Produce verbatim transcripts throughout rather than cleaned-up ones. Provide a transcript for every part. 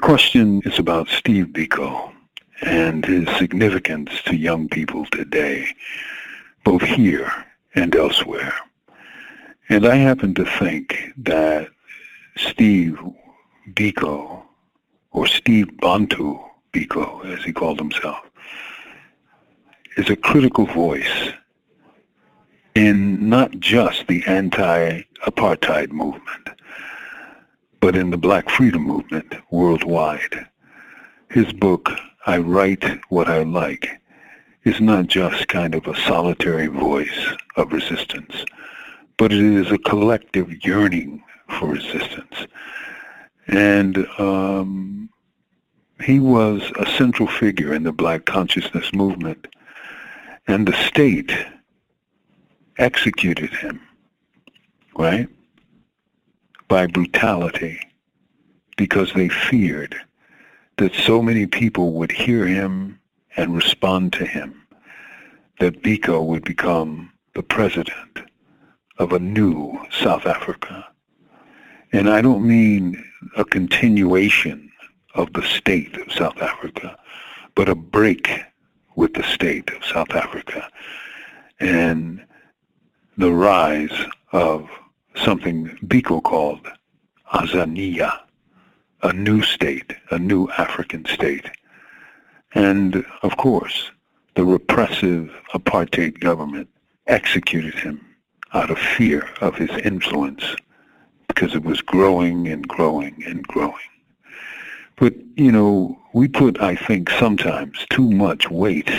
question is about Steve Biko and his significance to young people today, both here and elsewhere. And I happen to think that Steve Biko, or Steve Bantu Biko, as he called himself, is a critical voice in not just the anti-apartheid movement, but in the Black freedom movement worldwide. His book, I Write What I Like, is not just kind of a solitary voice of resistance, but it is a collective yearning for resistance. And um, he was a central figure in the Black consciousness movement, and the state executed him, right, by brutality, because they feared that so many people would hear him and respond to him, that Biko would become the president of a new South Africa. And I don't mean a continuation of the state of South Africa, but a break with the state of South Africa and the rise of something Biko called Azania, a new state, a new African state. And, of course, the repressive apartheid government executed him out of fear of his influence, because it was growing and growing and growing. But, you know, we put, I think, sometimes too much weight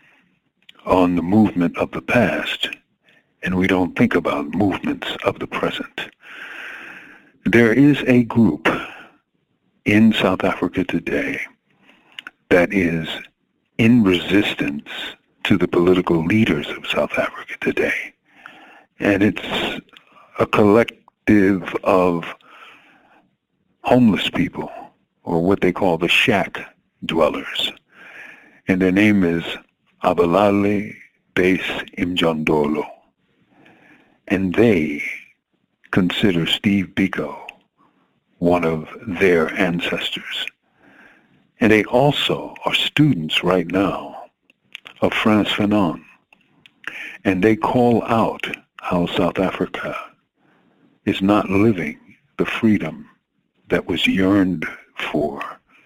on the movement of the past, and we don't think about movements of the present. There is a group in South Africa today that is in resistance to the political leaders of South Africa today. And it's a collective of homeless people, or what they call the shack dwellers. And their name is Abalale Base Imjondolo. And they consider Steve Biko one of their ancestors. And they also are students right now of Frantz Fanon. And they call out how South Africa is not living the freedom that was yearned for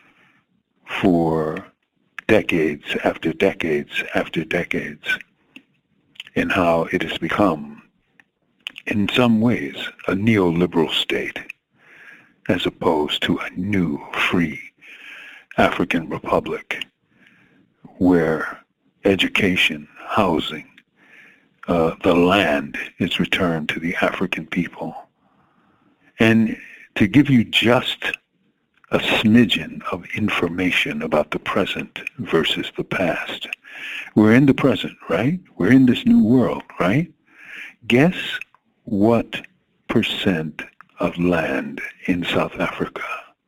for decades after decades after decades, and how it has become, in some ways, a neoliberal state, as opposed to a new, free African republic where education, housing, uh, the land is returned to the African people. And to give you just a smidgen of information about the present versus the past, we're in the present, right? We're in this new world, right? Guess what percent of land in South Africa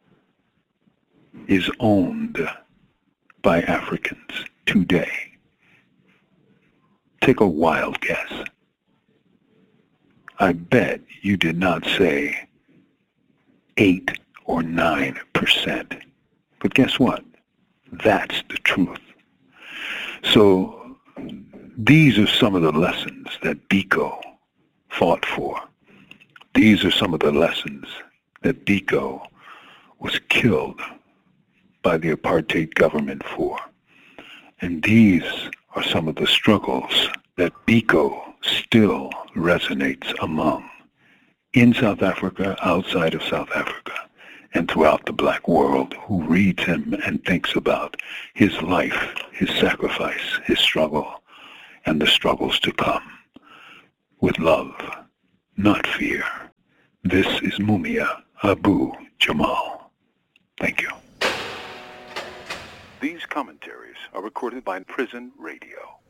is owned by Africans today? Take a wild guess. I bet you did not say eight or nine percent. But guess what? That's the truth. So these are some of the lessons that Biko fought for. These are some of the lessons that Biko was killed by the apartheid government for. And these are some of the struggles that Biko still resonates among in South Africa, outside of South Africa, and throughout the Black world, who reads him and thinks about his life, his sacrifice, his struggle, and the struggles to come, with love, not fear. This is Mumia Abu Jamal. Thank you. These commentaries are recorded by Prison Radio.